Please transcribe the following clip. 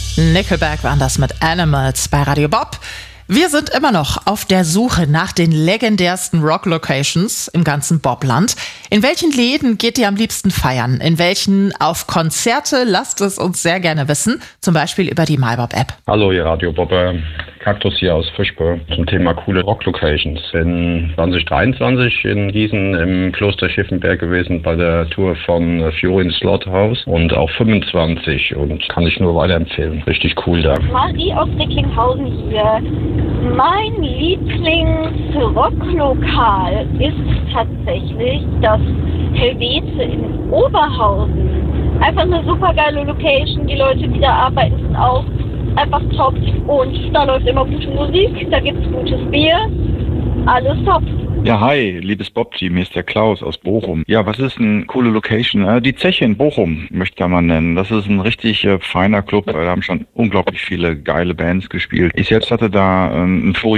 Nickelback waren das mit Animals bei Radio Bob. Wir sind immer noch auf der Suche nach den legendärsten Rock-Locations im ganzen Bobland. In welchen Läden geht ihr am liebsten feiern? In welchen auf Konzerte? Lasst es uns sehr gerne wissen, zum Beispiel über die MyBob-App. Hallo, ihr Radio Bob, Kaktus hier aus Fischbö zum Thema coole Rock-Locations. Bin 2023 in Gießen im Kloster Schiffenberg gewesen bei der Tour von Fury in Slaughterhouse und auch 25 und kann ich nur weiterempfehlen. Richtig cool da. Marie aus Recklinghausen hier. Mein Lieblings-Rocklokal ist tatsächlich das Helvete in Oberhausen. Einfach eine super geile Location. Die Leute, die da arbeiten, sind auch einfach top. Und da läuft immer gute Musik, da gibt's gutes Bier. Alles top. Ja, hi, liebes Bob-Team, hier ist der Klaus aus Bochum. Ja, was ist eine coole Location? Die Zeche in Bochum möchte man nennen. Das ist ein richtig feiner Club. Da haben schon unglaublich viele geile Bands gespielt. Ich selbst hatte da einen